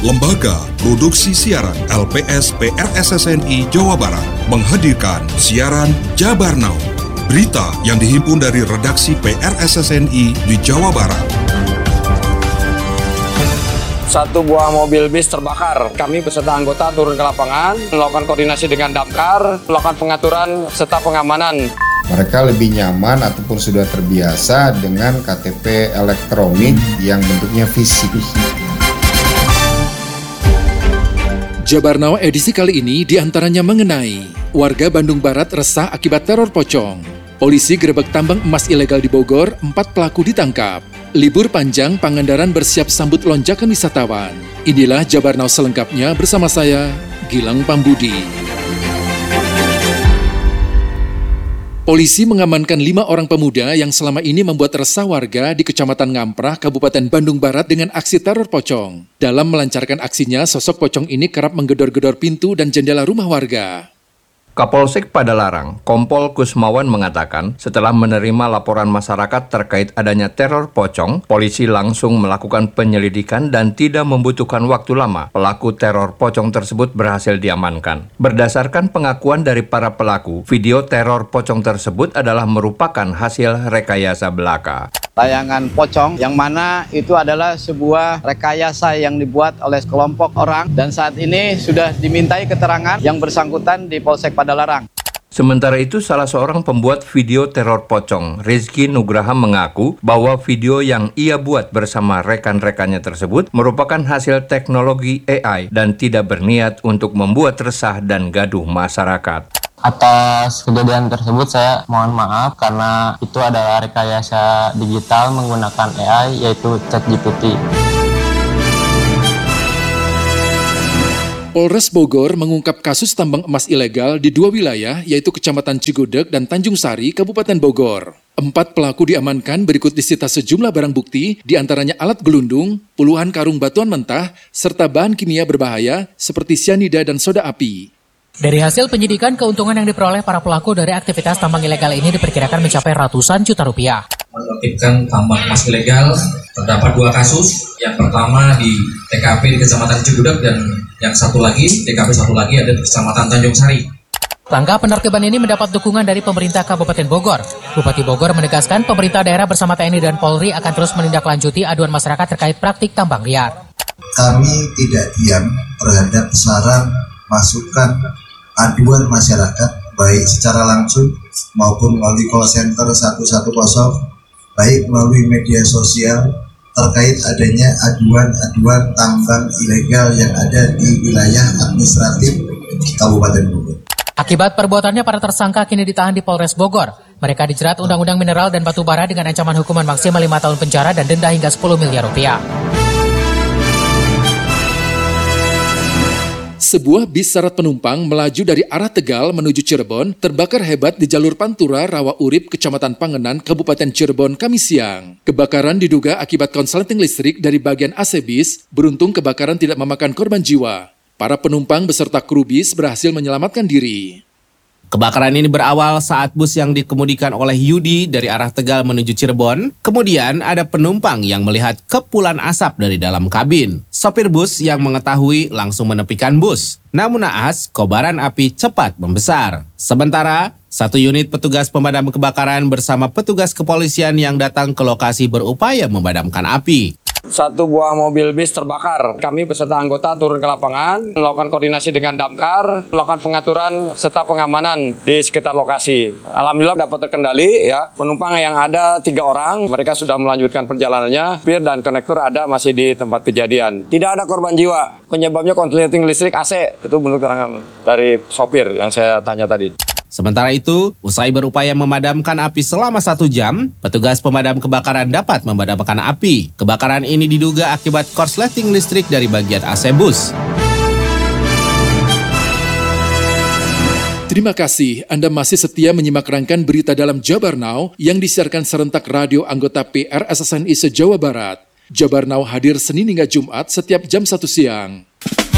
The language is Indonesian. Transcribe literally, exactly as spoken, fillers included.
Lembaga Produksi Siaran L P S P R S S N I Jawa Barat menghadirkan siaran Jabar Now. Berita yang dihimpun dari redaksi P R S S N I di Jawa Barat. Satu buah mobil bis terbakar. Kami beserta anggota turun ke lapangan, melakukan koordinasi dengan damkar, melakukan pengaturan serta pengamanan. Mereka lebih nyaman ataupun sudah terbiasa dengan K T P elektronik yang bentuknya fisik. Jabar Now edisi kali ini diantaranya mengenai warga Bandung Barat resah akibat teror pocong. Polisi gerebek tambang emas ilegal di Bogor, empat pelaku ditangkap. Libur panjang, Pangandaran bersiap sambut lonjakan wisatawan. Inilah Jabar Now selengkapnya bersama saya, Gilang Pambudi. Polisi mengamankan lima orang pemuda yang selama ini membuat resah warga di Kecamatan Ngamprah, Kabupaten Bandung Barat dengan aksi teror pocong. Dalam melancarkan aksinya, sosok pocong ini kerap menggedor-gedor pintu dan jendela rumah warga. Kapolsek Padalarang, Kompol Kusmawan mengatakan, setelah menerima laporan masyarakat terkait adanya teror pocong, polisi langsung melakukan penyelidikan dan tidak membutuhkan waktu lama. Pelaku teror pocong tersebut berhasil diamankan. Berdasarkan pengakuan dari para pelaku, video teror pocong tersebut adalah merupakan hasil rekayasa belaka. Tayangan pocong yang mana itu adalah sebuah rekayasa yang dibuat oleh sekelompok orang dan saat ini sudah dimintai keterangan yang bersangkutan di Polsek Padalarang. Sementara itu, salah seorang pembuat video teror pocong, Rizky Nugraha, mengaku bahwa video yang ia buat bersama rekan-rekannya tersebut merupakan hasil teknologi A I dan tidak berniat untuk membuat resah dan gaduh masyarakat. Atas kejadian tersebut saya mohon maaf karena itu adalah rekayasa digital menggunakan A I yaitu ChatGPT. Polres Bogor mengungkap kasus tambang emas ilegal di dua wilayah yaitu Kecamatan Cigudeg dan Tanjung Sari, Kabupaten Bogor. Empat pelaku diamankan, berikut disita sejumlah barang bukti, diantaranya alat gelundung, puluhan karung batuan mentah, serta bahan kimia berbahaya seperti sianida dan soda api. Dari hasil penyidikan, keuntungan yang diperoleh para pelaku dari aktivitas tambang ilegal ini diperkirakan mencapai ratusan juta rupiah. Menertibkan tambang emas ilegal, terdapat dua kasus. Yang pertama di T K P di Kecamatan Cigudeg dan yang satu lagi, T K P satu lagi ada di Kecamatan Tanjung Sari. Langkah penertiban ini mendapat dukungan dari pemerintah Kabupaten Bogor. Bupati Bogor menegaskan pemerintah daerah bersama T N I dan Polri akan terus menindaklanjuti aduan masyarakat terkait praktik tambang liar. Kami tidak diam terhadap besaran masukan aduan masyarakat baik secara langsung maupun melalui call center satu satu nol, baik melalui media sosial terkait adanya aduan-aduan tambang ilegal yang ada di wilayah administratif Kabupaten Bogor. Akibat perbuatannya, para tersangka kini ditahan di Polres Bogor. Mereka dijerat Undang-Undang Mineral dan Batu Bara dengan ancaman hukuman maksimal lima tahun penjara dan denda hingga sepuluh miliar rupiah. Sebuah bis syarat penumpang melaju dari arah Tegal menuju Cirebon terbakar hebat di jalur Pantura, Rawa Urip, Kecamatan Pangenan, Kabupaten Cirebon, Kamis siang. Kebakaran diduga akibat konsleting listrik dari bagian A C bis, beruntung kebakaran tidak memakan korban jiwa. Para penumpang beserta kru bis berhasil menyelamatkan diri. Kebakaran ini berawal saat bus yang dikemudikan oleh Yudi dari arah Tegal menuju Cirebon. Kemudian ada penumpang yang melihat kepulan asap dari dalam kabin. Sopir bus yang mengetahui langsung menepikan bus. Namun naas, kobaran api cepat membesar. Sementara, satu unit petugas pemadam kebakaran bersama petugas kepolisian yang datang ke lokasi berupaya memadamkan api. Satu buah mobil bis terbakar. Kami beserta anggota turun ke lapangan, melakukan koordinasi dengan damkar, melakukan pengaturan serta pengamanan di sekitar lokasi. Alhamdulillah dapat terkendali ya. Penumpang yang ada tiga orang, mereka sudah melanjutkan perjalanannya. Supir dan konektor ada masih di tempat kejadian. Tidak ada korban jiwa. Penyebabnya konsleting listrik A C. Itu menurut keterangan dari sopir yang saya tanya tadi. Sementara itu, usai berupaya memadamkan api selama satu jam, petugas pemadam kebakaran dapat memadamkan api. Kebakaran ini diduga akibat korsleting listrik dari bagian A C bus. Terima kasih Anda masih setia menyimak rangkaian berita dalam Jabar Now yang disiarkan serentak radio anggota P R S S N I se-Jawa Barat. Jabar Now hadir Senin hingga Jumat setiap jam satu siang.